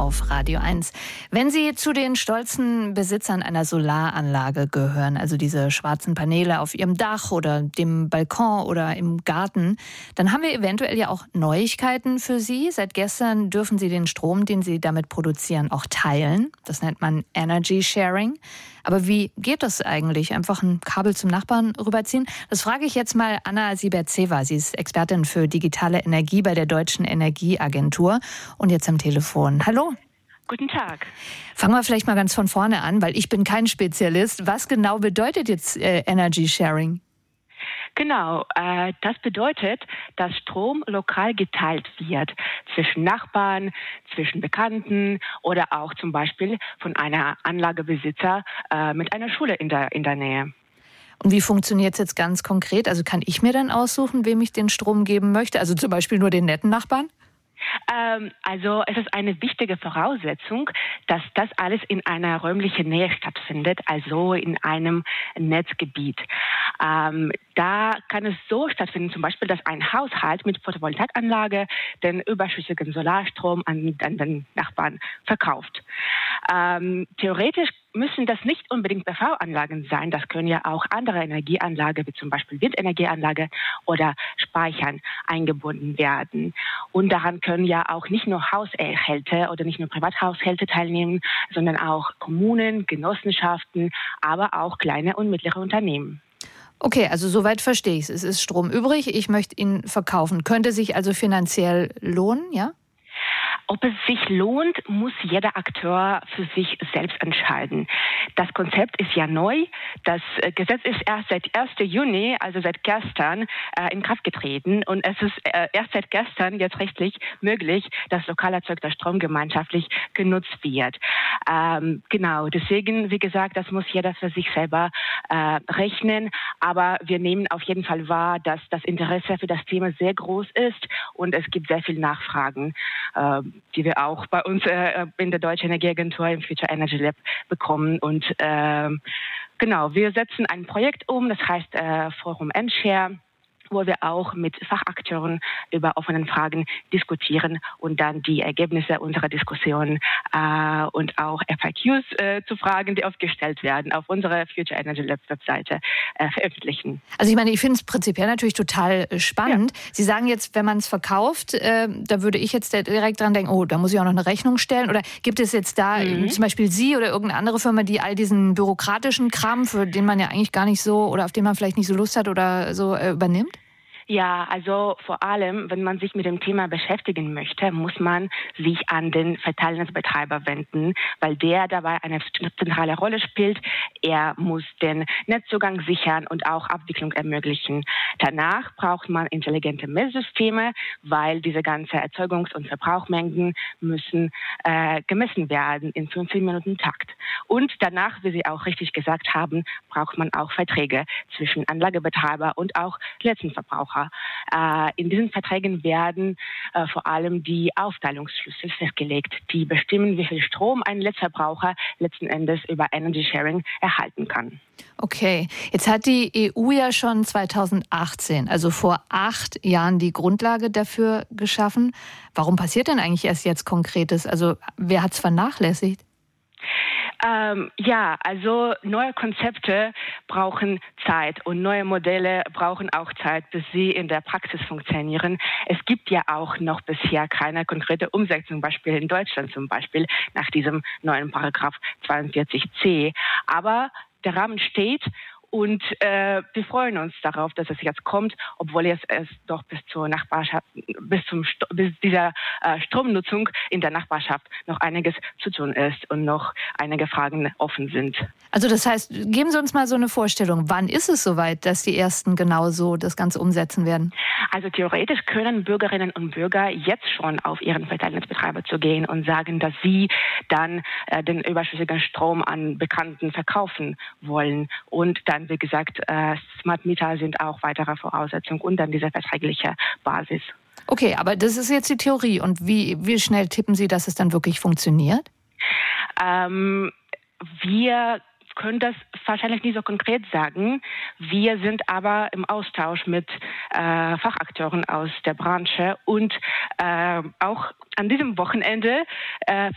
auf Radio 1. Wenn Sie zu den stolzen Besitzern einer Solaranlage gehören, also diese schwarzen Paneele auf Ihrem Dach oder dem Balkon oder im Garten, dann haben wir eventuell ja auch Neuigkeiten für Sie. Seit gestern dürfen Sie den Strom, den Sie damit produzieren, auch teilen. Das nennt man Energy Sharing. Aber wie geht das eigentlich? Einfach ein Kabel zum Nachbarn rüberziehen? Das frage ich jetzt mal Anna Siebertseva. Sie ist Expertin für digitale Energie bei der Deutschen Energieagentur und jetzt am Telefon. Hallo. Guten Tag. Fangen wir vielleicht mal ganz von vorne an, weil ich bin kein Spezialist. Was genau bedeutet jetzt Energy Sharing? Genau, das bedeutet, dass Strom lokal geteilt wird zwischen Nachbarn, zwischen Bekannten oder auch zum Beispiel von einer Anlagebesitzer mit einer Schule in der Nähe. Und wie funktioniert es jetzt ganz konkret? Also kann ich mir dann aussuchen, wem ich den Strom geben möchte? Also zum Beispiel nur den netten Nachbarn? Also es ist eine wichtige Voraussetzung, dass das alles in einer räumlichen Nähe stattfindet, also in einem Netzgebiet. Da kann es so stattfinden, zum Beispiel, dass ein Haushalt mit Photovoltaikanlage den überschüssigen Solarstrom an den Nachbarn verkauft. Theoretisch müssen das nicht unbedingt PV-Anlagen sein. Das können ja auch andere Energieanlagen, wie zum Beispiel Windenergieanlage oder Speichern eingebunden werden. Und daran können ja auch nicht nur Haushalte oder nicht nur Privathaushalte teilnehmen, sondern auch Kommunen, Genossenschaften, aber auch kleine und mittlere Unternehmen. Okay, also soweit verstehe ich es. Es ist Strom übrig, ich möchte ihn verkaufen. Könnte sich also finanziell lohnen, ja? Ob es sich lohnt, muss jeder Akteur für sich selbst entscheiden. Das Konzept ist ja neu. Das Gesetz ist erst seit 1. Juni, also seit gestern, in Kraft getreten. Und es ist erst seit gestern jetzt rechtlich möglich, dass lokal erzeugter Strom gemeinschaftlich genutzt wird. Genau, deswegen, wie gesagt, das muss jeder für sich selber rechnen. Aber wir nehmen auf jeden Fall wahr, dass das Interesse für das Thema sehr groß ist und es gibt sehr viele Nachfragen, die wir auch bei uns in der Deutschen Energieagentur im Future Energy Lab bekommen. Und genau, wir setzen ein Projekt um, das heißt Forum Endshare, wo wir auch mit Fachakteuren über offene Fragen diskutieren und dann die Ergebnisse unserer Diskussion und auch FAQs zu Fragen, die oft gestellt werden, auf unserer Future Energy Lab Webseite veröffentlichen. Also ich meine, ich finde es prinzipiell natürlich total spannend. Ja. Sie sagen jetzt, wenn man es verkauft, da würde ich jetzt direkt dran denken, oh, da muss ich auch noch eine Rechnung stellen. Oder gibt es jetzt da zum Beispiel Sie oder irgendeine andere Firma, die all diesen bürokratischen Kram, für den man ja eigentlich gar nicht so oder auf den man vielleicht nicht so Lust hat oder so übernimmt? Ja, also vor allem, wenn man sich mit dem Thema beschäftigen möchte, muss man sich an den Verteilnetzbetreiber wenden, weil der dabei eine zentrale Rolle spielt. Er muss den Netzzugang sichern und auch Abwicklung ermöglichen. Danach braucht man intelligente Messsysteme, weil diese ganzen Erzeugungs- und Verbrauchmengen müssen gemessen werden in 15 Minuten Takt. Und danach, wie Sie auch richtig gesagt haben, braucht man auch Verträge zwischen Anlagebetreiber und auch Letztendverbraucher. In diesen Verträgen werden vor allem die Aufteilungsschlüssel festgelegt, die bestimmen, wie viel Strom ein Letztverbraucher letzten Endes über Energy Sharing erhalten kann. Okay, jetzt hat die EU ja schon 2018, also vor 8 Jahren, die Grundlage dafür geschaffen. Warum passiert denn eigentlich erst jetzt Konkretes? Also wer hat es vernachlässigt? Ja, also neue Konzepte brauchen Zeit und neue Modelle brauchen auch Zeit, bis sie in der Praxis funktionieren. Es gibt ja auch noch bisher keine konkrete Umsetzung, zum Beispiel in Deutschland zum Beispiel, nach diesem neuen Paragraph 42c. Aber der Rahmen steht. Und wir freuen uns darauf, dass es jetzt kommt, obwohl es doch bis dieser Stromnutzung in der Nachbarschaft noch einiges zu tun ist und noch einige Fragen offen sind. Also das heißt, geben Sie uns mal so eine Vorstellung. Wann ist es soweit, dass die Ersten genauso das Ganze umsetzen werden? Also theoretisch können Bürgerinnen und Bürger jetzt schon auf ihren Verteilnetzbetreiber zu gehen und sagen, dass sie dann den überschüssigen Strom an Bekannten verkaufen wollen. Und dann, wie gesagt, Smart Meter sind auch weitere Voraussetzungen und dann diese vertragliche Basis. Okay, aber das ist jetzt die Theorie. Und wie schnell tippen Sie, dass es dann wirklich funktioniert? Wir können das wahrscheinlich nicht so konkret sagen. Wir sind aber im Austausch mit Fachakteuren aus der Branche und auch an diesem Wochenende